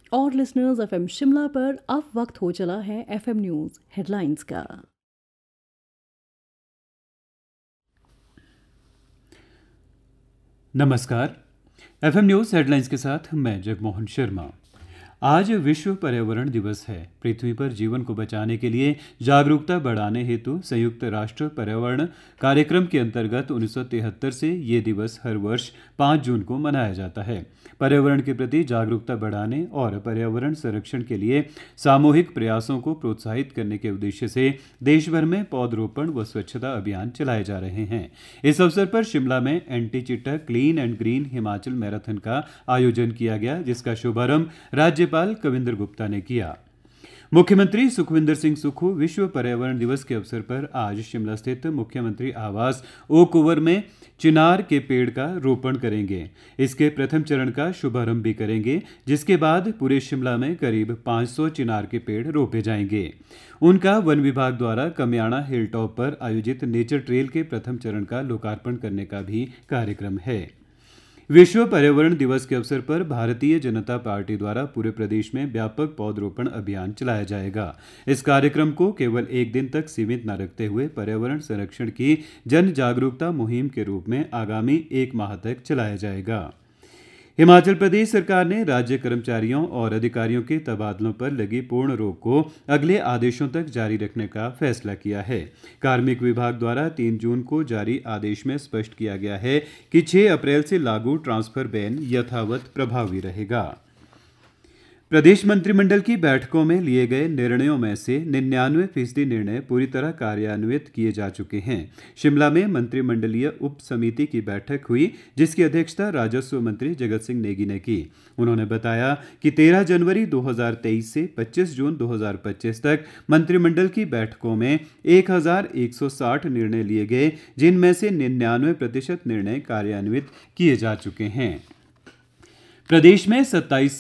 और listeners FM Shimla पर अब वक्त हो चला है एफएम न्यूज़ हेडलाइंस का। नमस्कार। एफएम न्यूज़ हेडलाइंस के साथ मैं जगमोहन शर्मा। आज विश्व पर्यावरण दिवस है। पृथ्वी पर जीवन को बचाने के लिए जागरूकता बढ़ाने हेतु संयुक्त राष्ट्र पर्यावरण कार्यक्रम के अंतर्गत 1973 से ये दिवस हर वर्ष 5 जून को मनाया जाता है। पर्यावरण के प्रति जागरूकता बढ़ाने और पर्यावरण संरक्षण के लिए सामूहिक प्रयासों को प्रोत्साहित करने के उद्देश्य से देश भर में पौधरोपण व स्वच्छता अभियान चलाए जा रहे हैं। इस अवसर पर शिमला में एंटी चिट्टा clean and green Himachal marathon का आयोजन किया गया, जिसका शुभारंभ राज्यपाल कविंद्र गुप्ता ने किया। मुख्यमंत्री सुखविंदर सिंह सुक्खू विश्व पर्यावरण दिवस के अवसर पर आज शिमला स्थित मुख्यमंत्री आवास ओक ओवर में चिनार के पेड़ का रोपण करेंगे। इसके प्रथम चरण का शुभारंभ भी करेंगे, जिसके बाद पूरे शिमला में करीब 500 चिनार के पेड़ रोपे जाएंगे। उनका वन विभाग द्वारा कमियाणा हिल टॉप पर आयोजित नेचर ट्रेल के प्रथम चरण का लोकार्पण करने का भी कार्यक्रम है। विश्व पर्यावरण दिवस के अवसर पर भारतीय जनता पार्टी द्वारा पूरे प्रदेश में व्यापक पौधरोपण अभियान चलाया जाएगा। इस कार्यक्रम को केवल एक दिन तक सीमित न रखते हुए पर्यावरण संरक्षण की जन जागरूकता मुहिम के रूप में आगामी 1 माह तक चलाया जाएगा। हिमाचल प्रदेश सरकार ने राज्य कर्मचारियों और अधिकारियों के तबादलों पर लगी पूर्ण रोक को अगले आदेशों तक जारी रखने का फैसला किया है। कार्मिक विभाग द्वारा 3 जून को जारी आदेश में स्पष्ट किया गया है कि 6 अप्रैल से लागू ट्रांसफर बैन यथावत प्रभावी रहेगा। प्रदेश मंत्रिमंडल की बैठकों में लिए गए निर्णयों में से 99% निर्णय पूरी तरह कार्यान्वित किए जा चुके हैं। शिमला में मंत्रिमंडलीय उप समिति की बैठक हुई, जिसकी अध्यक्षता राजस्व मंत्री जगत सिंह नेगी ने की। उन्होंने बताया कि 13 जनवरी 2023 से 25 जून 2025 तक मंत्रिमंडल की बैठकों में 1160 निर्णय लिए गए, जिनमें से 99% निर्णय कार्यान्वित किए जा चुके हैं। प्रदेश में 27